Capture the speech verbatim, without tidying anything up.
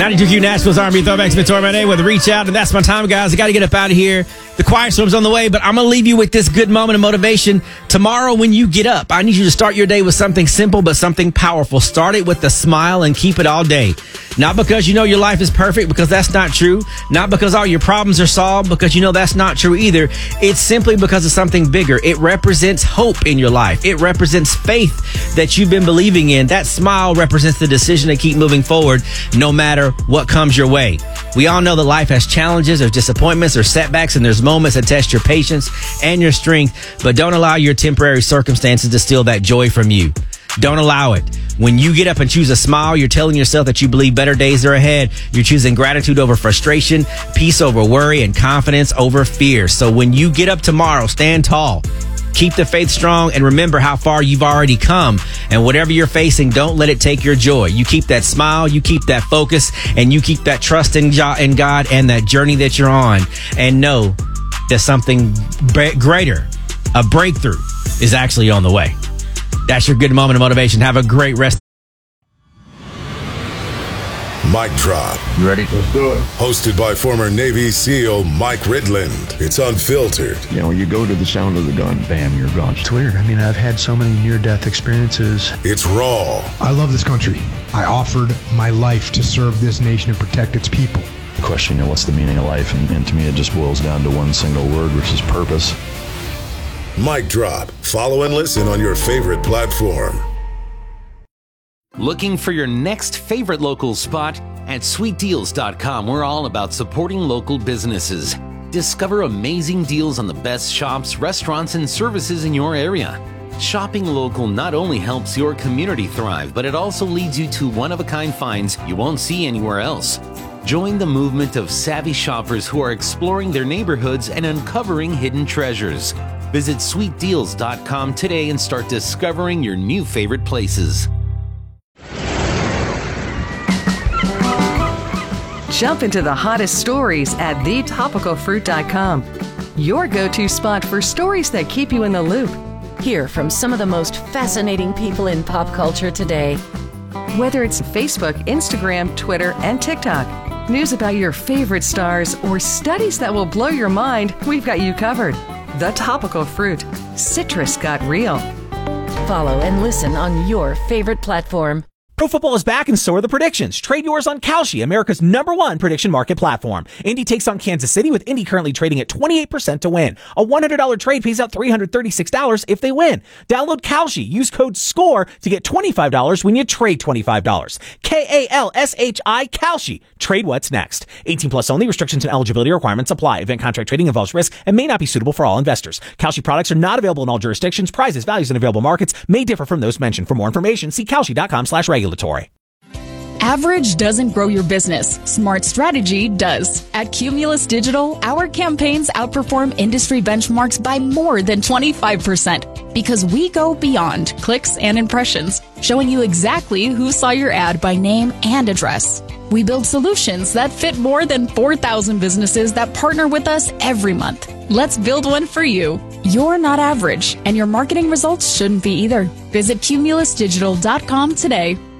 ninety-two Q Nashville's R and B Throwbacks, Victoria Monet with Reach Out, and that's my time, guys. I got to get up out of here. The quiet storm's on the way, but I'm going to leave you with this good moment of motivation. Tomorrow when you get up, I need you to start your day with something simple but something powerful. Start it with a smile and keep it all day. Not because you know your life is perfect, because that's not true. Not because all your problems are solved, because you know that's not true either. It's simply because of something bigger. It represents hope in your life. It represents faith that you've been believing in. That smile represents the decision to keep moving forward no matter what comes your way. We all know that life has challenges or disappointments or setbacks, and there's moments that test your patience and your strength, but don't allow your temporary circumstances to steal that joy from you. Don't allow it. When you get up and choose a smile, you're telling yourself that you believe better days are ahead. You're choosing gratitude over frustration, peace over worry, and confidence over fear. So when you get up tomorrow, stand tall. Keep the faith strong and remember how far you've already come. And whatever you're facing, don't let it take your joy. You keep that smile, you keep that focus, and you keep that trust in God and that journey that you're on. And know that something greater, a breakthrough, is actually on the way. That's your good moment of motivation. Have a great rest. Mic Drop. You ready? Let's do it. Hosted by former Navy SEAL Mike Ridland. It's unfiltered. You know, you go to the sound of the gun, bam, you're gone. It's weird. I mean, I've had so many near-death experiences. It's raw. I love this country. I offered my life to serve this nation and protect its people. The question, you know, what's the meaning of life? And, and to me, it just boils down to one single word, which is purpose. Mic Drop. Follow and listen on your favorite platform. Looking for your next favorite local spot? At sweet deals dot com, we're all about supporting local businesses. Discover amazing deals on the best shops, restaurants, and services in your area. Shopping local not only helps your community thrive, but it also leads you to one-of-a-kind finds you won't see anywhere else. Join the movement of savvy shoppers who are exploring their neighborhoods and uncovering hidden treasures. Visit sweet deals dot com today and start discovering your new favorite places. Jump into the hottest stories at the topical fruit dot com. Your go-to spot for stories that keep you in the loop. Hear from some of the most fascinating people in pop culture today. Whether it's Facebook, Instagram, Twitter, and TikTok, news about your favorite stars, or studies that will blow your mind, we've got you covered. The Topical Fruit. Citrus got real. Follow and listen on your favorite platform. Pro football is back and so are the predictions. Trade yours on Kalshi, America's number one prediction market platform. Indy takes on Kansas City, with Indy currently trading at twenty-eight percent to win. A one hundred dollars trade pays out three hundred thirty-six dollars if they win. Download Kalshi. Use code SCORE to get twenty-five dollars when you trade twenty-five dollars. K A L S H I, Kalshi. Trade what's next. eighteen plus only. Restrictions and eligibility requirements apply. Event contract trading involves risk and may not be suitable for all investors. Kalshi products are not available in all jurisdictions. Prices, values, and available markets may differ from those mentioned. For more information, see Kalshi dot com slash regulatory. Average doesn't grow your business. Smart strategy does. At Cumulus Digital, our campaigns outperform industry benchmarks by more than twenty-five percent because we go beyond clicks and impressions, showing you exactly who saw your ad by name and address. We build solutions that fit more than four thousand businesses that partner with us every month. Let's build one for you. You're not average, and your marketing results shouldn't be either. Visit Cumulus Digital dot com today.